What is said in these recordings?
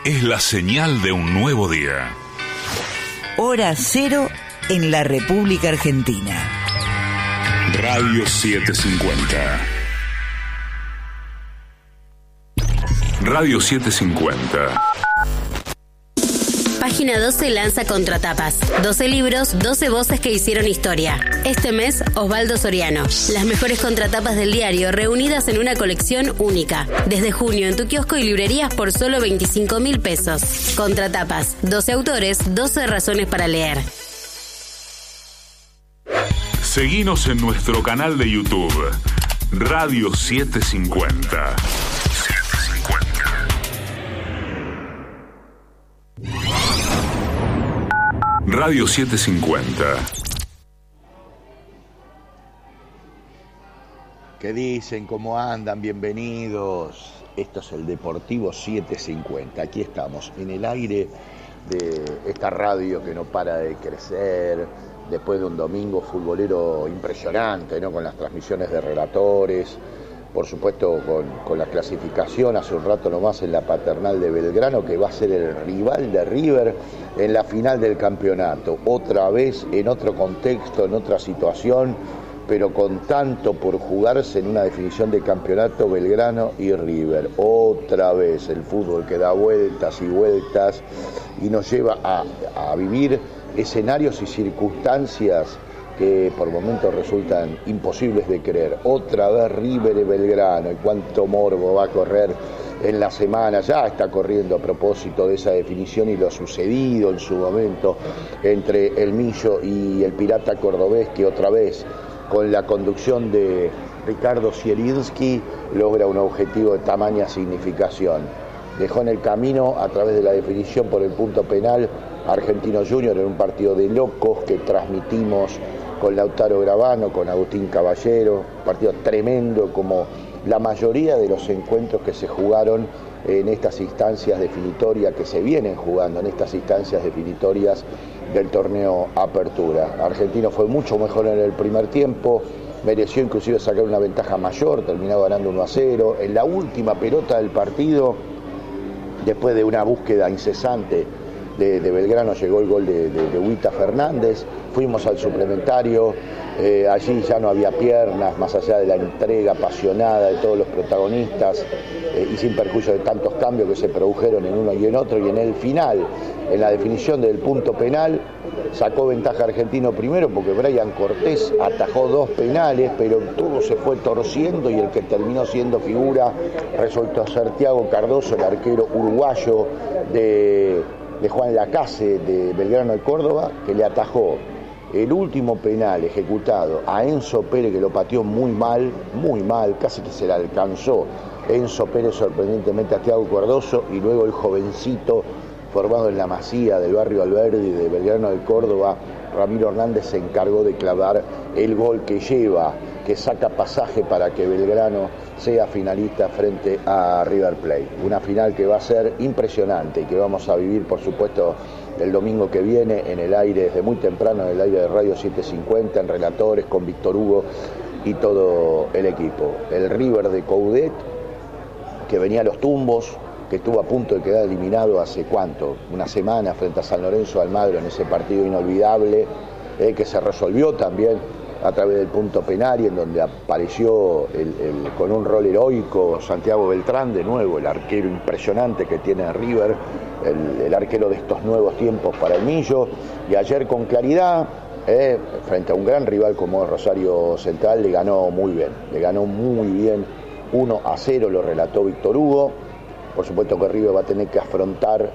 es la señal de un nuevo día. Hora cero en la República Argentina. Radio 750. Radio 750. Página 12 lanza Contratapas. 12 libros, 12 voces que hicieron historia. Este mes, Osvaldo Soriano. Las mejores contratapas del diario reunidas en una colección única. Desde junio en tu kiosco y librerías por solo 25.000 pesos. Contratapas. 12 autores, 12 razones para leer. Seguinos en nuestro canal de YouTube. Radio 750. Radio 750. ¿Qué dicen? ¿Cómo andan? Bienvenidos. Esto es el Deportivo 750. Aquí estamos, en el aire de esta radio que no para de crecer, después de un domingo futbolero impresionante, ¿no? Con las transmisiones de relatores, por supuesto con la clasificación hace un rato nomás en la Paternal de Belgrano, que va a ser el rival de River en la final del campeonato. Otra vez, en otro contexto, en otra situación, pero con tanto por jugarse en una definición de campeonato, Belgrano y River. Otra vez el fútbol que da vueltas y vueltas y nos lleva a vivir escenarios y circunstancias que por momentos resultan imposibles de creer. Otra vez River y Belgrano, y cuánto morbo va a correr en la semana, ya está corriendo a propósito de esa definición y lo sucedido en su momento entre el Millo y el Pirata Cordobés, que otra vez, con la conducción de Ricardo Zielinski, logra un objetivo de tamaña significación. Dejó en el camino, a través de la definición por el punto penal, Argentino Junior en un partido de locos que transmitimos con Lautaro Gravano, con Agustín Caballero, partido tremendo como la mayoría de los encuentros que se jugaron en estas instancias definitorias, que se vienen jugando en estas instancias definitorias del torneo Apertura. Argentino fue mucho mejor en el primer tiempo, mereció inclusive sacar una ventaja mayor, terminó ganando 1-0. En la última pelota del partido, después de una búsqueda incesante de Belgrano, llegó el gol de Huita Fernández, fuimos al suplementario, allí ya no había piernas, más allá de la entrega apasionada de todos los protagonistas y sin perjuicio de tantos cambios que se produjeron en uno y en otro, y en el final, en la definición del punto penal, sacó ventaja Argentino primero porque Brian Cortés atajó 2 penales, pero todo se fue torciendo y el que terminó siendo figura resultó ser Thiago Cardoso, el arquero uruguayo de Juan Lacase de Belgrano de Córdoba, que le atajó el último penal ejecutado a Enzo Pérez, que lo pateó muy mal, casi que se le alcanzó Enzo Pérez sorprendentemente a Thiago Cardoso, y luego el jovencito formado en la Masía del barrio Alberdi de Belgrano de Córdoba, Ramiro Hernández, se encargó de clavar el gol que saca pasaje para que Belgrano sea finalista frente a River Plate. Una final que va a ser impresionante y que vamos a vivir, por supuesto, el domingo que viene en el aire, desde muy temprano, en el aire de Radio 750, en relatores, con Víctor Hugo y todo el equipo. El River de Coudet, que venía a los tumbos, que estuvo a punto de quedar eliminado hace ¿cuánto? Una semana frente a San Lorenzo de Almagro en ese partido inolvidable, que se resolvió también a través del punto penal y en donde apareció con un rol heroico Santiago Beltrán, de nuevo el arquero impresionante que tiene River, el arquero de estos nuevos tiempos para el Millo, y ayer con claridad, frente a un gran rival como el Rosario Central, le ganó muy bien, 1-0, lo relató Víctor Hugo. Por supuesto que River va a tener que afrontar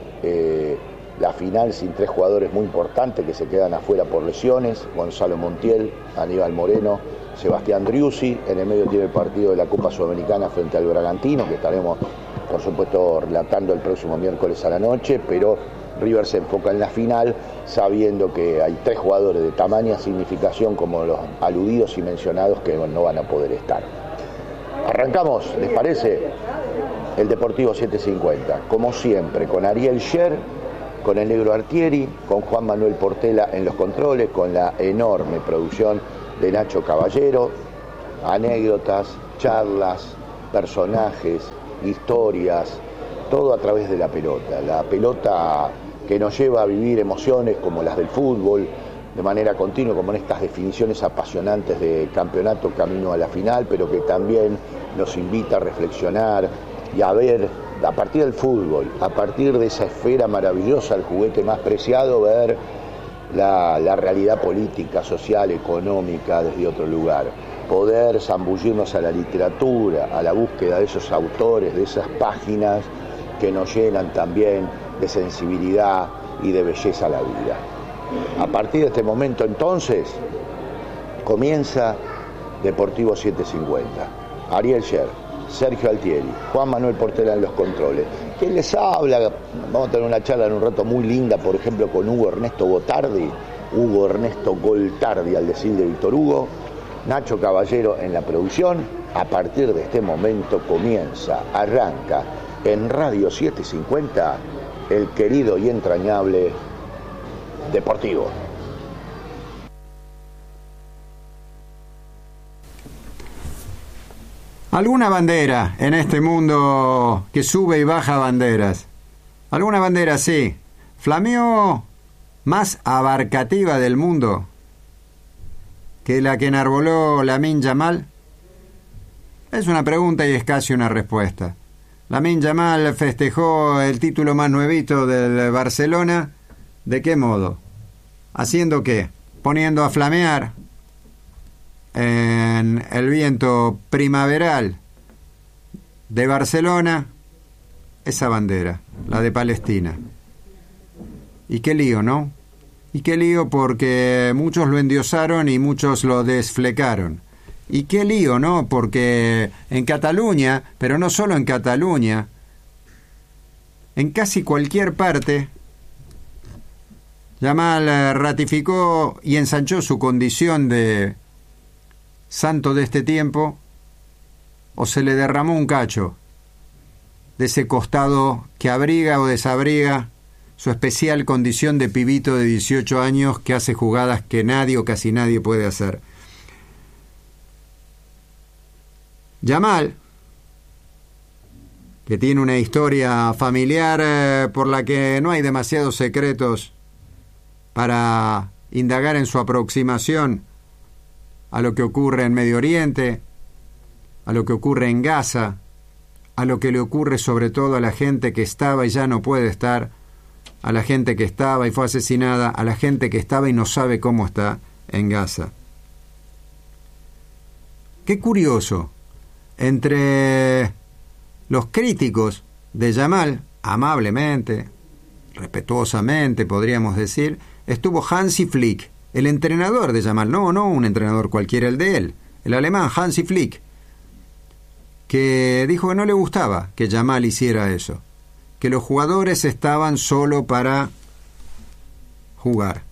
la final sin 3 jugadores muy importantes que se quedan afuera por lesiones: Gonzalo Montiel, Aníbal Moreno, Sebastián Driussi. En el medio tiene el partido de la Copa Sudamericana frente al Bragantino, que estaremos por supuesto relatando el próximo miércoles a la noche, pero River se enfoca en la final sabiendo que hay 3 jugadores de tamaña significación como los aludidos y mencionados que no van a poder estar. Arrancamos, ¿les parece? El Deportivo 750, como siempre, con Ariel Scher, con el Negro Artieri, con Juan Manuel Portela en los controles, con la enorme producción de Nacho Caballero, anécdotas, charlas, personajes, historias, todo a través de la pelota que nos lleva a vivir emociones como las del fútbol, de manera continua, como en estas definiciones apasionantes de campeonato camino a la final, pero que también nos invita a reflexionar y a ver, a partir del fútbol, a partir de esa esfera maravillosa, el juguete más preciado, ver la realidad política, social, económica desde otro lugar. Poder zambullirnos a la literatura, a la búsqueda de esos autores, de esas páginas que nos llenan también de sensibilidad y de belleza a la vida. A partir de este momento entonces comienza Deportivo 750. Ariel Sher, Sergio Altieri, Juan Manuel Portela en los controles. ¿Quién les habla? Vamos a tener una charla en un rato muy linda, por ejemplo, con Hugo Ernesto Gotardi, Hugo Ernesto Goltardi, al decir de Víctor Hugo, Nacho Caballero en la producción. A partir de este momento comienza, arranca en Radio 750 el querido y entrañable Deportivo. Alguna bandera en este mundo que sube y baja banderas. Alguna bandera, sí. Flameó más abarcativa del mundo que la que enarboló Lamine Yamal. Es una pregunta y es casi una respuesta. Lamine Yamal festejó el título más nuevito del Barcelona. ¿De qué modo? ¿Haciendo qué? Poniendo a flamear en el viento primaveral de Barcelona esa bandera, la de Palestina. Y qué lío, ¿no? Y qué lío, porque muchos lo endiosaron y muchos lo desflecaron. Y qué lío, ¿no? Porque en Cataluña, pero no solo en Cataluña, en casi cualquier parte, Yamal ratificó y ensanchó su condición de santo de este tiempo, o se le derramó un cacho de ese costado que abriga o desabriga su especial condición de pibito de 18 años que hace jugadas que nadie o casi nadie puede hacer. Yamal, que tiene una historia familiar por la que no hay demasiados secretos para indagar en su aproximación a lo que ocurre en Medio Oriente, a lo que ocurre en Gaza, a lo que le ocurre sobre todo a la gente que estaba y ya no puede estar, a la gente que estaba y fue asesinada, a la gente que estaba y no sabe cómo está en Gaza. Qué curioso, entre los críticos de Yamal, amablemente, respetuosamente podríamos decir, estuvo Hansi Flick, el entrenador de Yamal, no un entrenador cualquiera, el de él, el alemán Hansi Flick, que dijo que no le gustaba que Yamal hiciera eso, que los jugadores estaban solo para jugar.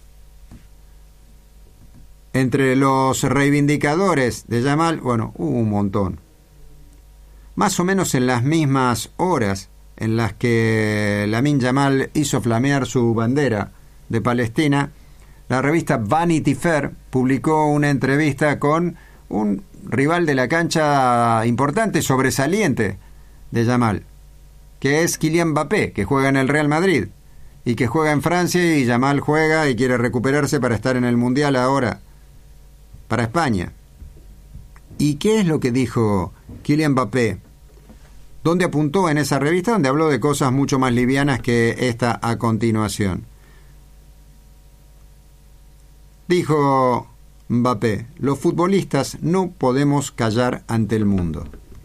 Entre los reivindicadores de Yamal, bueno, hubo un montón. Más o menos en las mismas horas en las que Lamine Yamal hizo flamear su bandera de Palestina, la revista Vanity Fair publicó una entrevista con un rival de la cancha importante, sobresaliente de Yamal, que es Kylian Mbappé, que juega en el Real Madrid y que juega en Francia, y Yamal juega y quiere recuperarse para estar en el Mundial ahora, para España. ¿Y qué es lo que dijo Kylian Mbappé? ¿Dónde apuntó en esa revista? Donde habló de cosas mucho más livianas que esta a continuación. Dijo Mbappé: los futbolistas no podemos callar ante el mundo.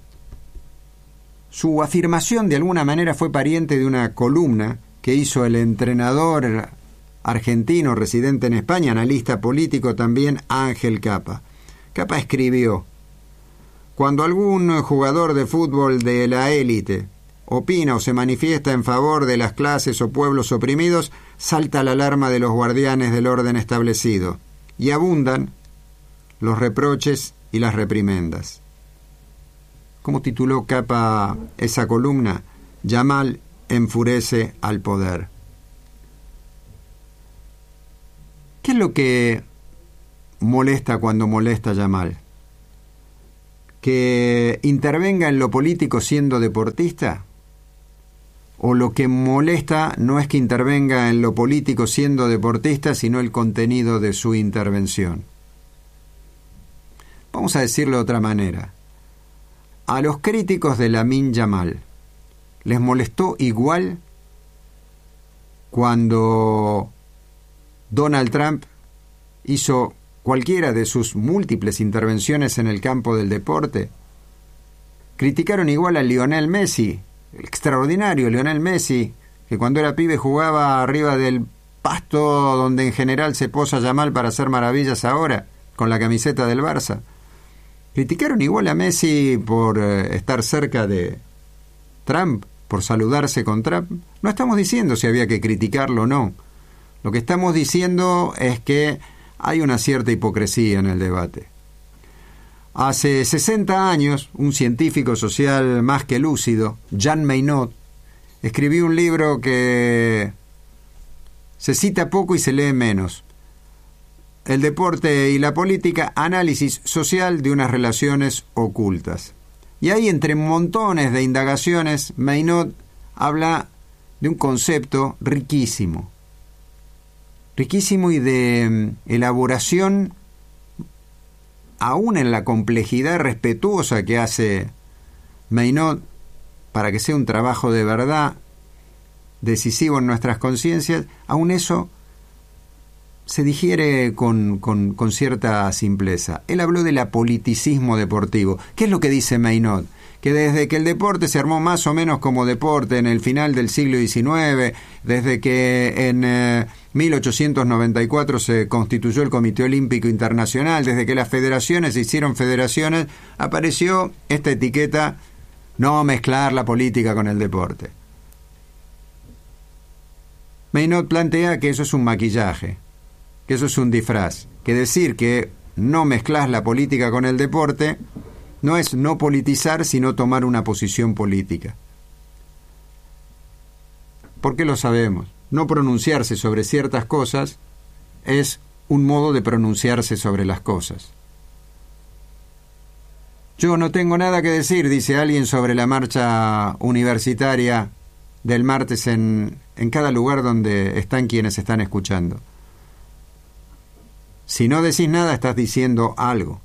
Su afirmación de alguna manera fue pariente de una columna que hizo el entrenador argentino residente en España, analista político también, Ángel Capa. Capa escribió: cuando algún jugador de fútbol de la élite opina o se manifiesta en favor de las clases o pueblos oprimidos, salta la alarma de los guardianes del orden establecido y abundan los reproches y las reprimendas. ¿Cómo tituló Capa esa columna? Yamal enfurece al poder. ¿Qué es lo que molesta cuando molesta a Yamal? ¿Que intervenga en lo político siendo deportista? o lo que molesta no es que intervenga en lo político siendo deportista, sino el contenido de su intervención. Vamos a decirlo de otra manera. A los críticos de Lamine Yamal les molestó igual cuando Donald Trump hizo cualquiera de sus múltiples intervenciones en el campo del deporte. Criticaron igual a Lionel Messi, el extraordinario Lionel Messi, que cuando era pibe jugaba arriba del pasto donde en general se posa Yamal para hacer maravillas ahora, con la camiseta del Barça. Criticaron igual a Messi por estar cerca de Trump, por saludarse con Trump. No estamos diciendo si había que criticarlo o no. Lo que estamos diciendo es que hay una cierta hipocresía en el debate. Hace 60 años, un científico social más que lúcido, Jean Maynot, escribió un libro que se cita poco y se lee menos. El deporte y la política, análisis social de unas relaciones ocultas. Y ahí, entre montones de indagaciones, Maynot habla de un concepto riquísimo y de elaboración, aún en la complejidad respetuosa que hace Maynot para que sea un trabajo de verdad decisivo en nuestras conciencias, aún eso se digiere con cierta simpleza. Él habló del apoliticismo deportivo. ¿Qué es lo que dice Maynot? Que desde que el deporte se armó más o menos como deporte en el final del siglo XIX, desde que en 1894 se constituyó el Comité Olímpico Internacional, desde que las federaciones se hicieron federaciones, apareció esta etiqueta: no mezclar la política con el deporte. Maynot plantea que eso es un maquillaje, que eso es un disfraz, que decir que no mezclas la política con el deporte no es no politizar, sino tomar una posición política. ¿Por qué lo sabemos? No pronunciarse sobre ciertas cosas es un modo de pronunciarse sobre las cosas. Yo no tengo nada que decir, dice alguien, sobre la marcha universitaria del martes en cada lugar donde están quienes están escuchando. Si no decís nada, estás diciendo algo.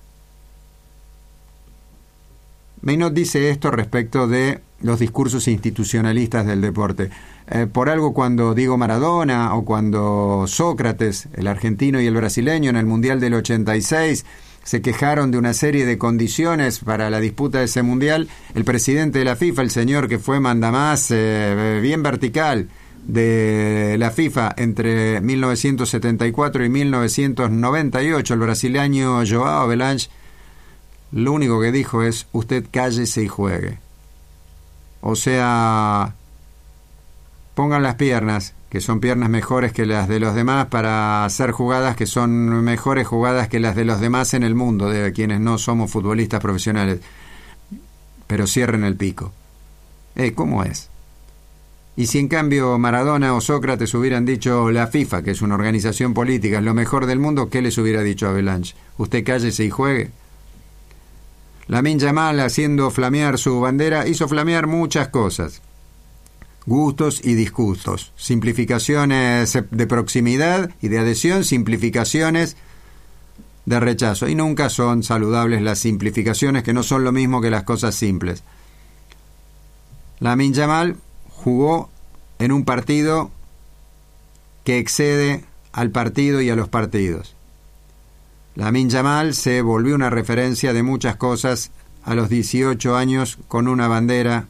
Maynot dice esto respecto de los discursos institucionalistas del deporte. Por algo, cuando Diego Maradona o cuando Sócrates, el argentino y el brasileño, en el Mundial del 86, se quejaron de una serie de condiciones para la disputa de ese Mundial, el presidente de la FIFA, el señor que fue mandamás bien vertical de la FIFA entre 1974 y 1998, el brasileño João Havelange, lo único que dijo es: usted cállese y juegue. O sea, pongan las piernas, que son piernas mejores que las de los demás, para hacer jugadas que son mejores jugadas que las de los demás en el mundo, de quienes no somos futbolistas profesionales. Pero cierren el pico. ¿Cómo es? Y si en cambio Maradona o Sócrates hubieran dicho: la FIFA, que es una organización política, es lo mejor del mundo, ¿qué les hubiera dicho a Havelange? Usted cállese y juegue. Lamine Yamal, haciendo flamear su bandera, hizo flamear muchas cosas: gustos y disgustos, simplificaciones de proximidad y de adhesión, simplificaciones de rechazo. Y nunca son saludables las simplificaciones, que no son lo mismo que las cosas simples. Lamine Yamal jugó en un partido que excede al partido y a los partidos. Lamine Yamal se volvió una referencia de muchas cosas a los 18 años con una bandera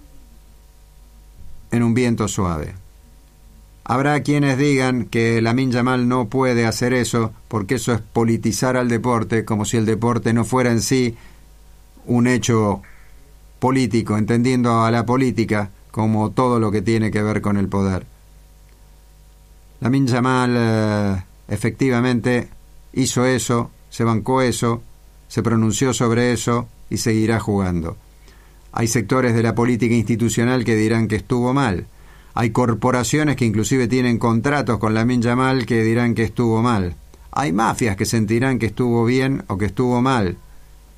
en un viento suave. Habrá quienes digan que Lamine Yamal no puede hacer eso porque eso es politizar al deporte, como si el deporte no fuera en sí un hecho político, entendiendo a la política como todo lo que tiene que ver con el poder. Lamine Yamal efectivamente hizo eso, se bancó eso, se pronunció sobre eso y seguirá jugando. Hay sectores de la política institucional que dirán que estuvo mal. Hay corporaciones que inclusive tienen contratos con Lamine Yamal que dirán que estuvo mal. Hay mafias que sentirán que estuvo bien o que estuvo mal,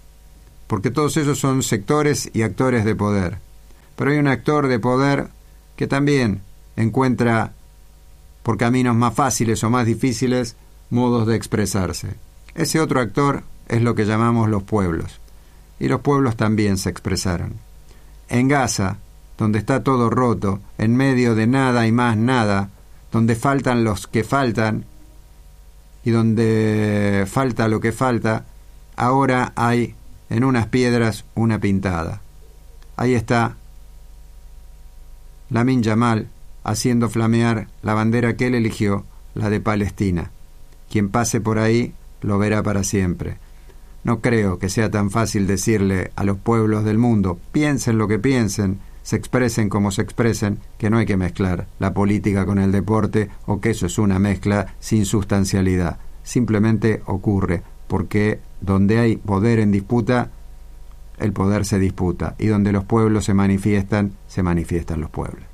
porque todos esos son sectores y actores de poder. Pero hay un actor de poder que también encuentra por caminos más fáciles o más difíciles modos de expresarse. Ese otro actor es lo que llamamos los pueblos, y los pueblos también se expresaron. En Gaza, donde está todo roto, en medio de nada y más nada, donde faltan los que faltan, y donde falta lo que falta, ahora hay en unas piedras una pintada. Ahí está Lamin Yamal haciendo flamear la bandera que él eligió, la de Palestina. Quien pase por ahí lo verá para siempre. No creo que sea tan fácil decirle a los pueblos del mundo, piensen lo que piensen, se expresen como se expresen, que no hay que mezclar la política con el deporte o que eso es una mezcla sin sustancialidad. Simplemente ocurre porque donde hay poder en disputa, el poder se disputa, y donde los pueblos se manifiestan los pueblos.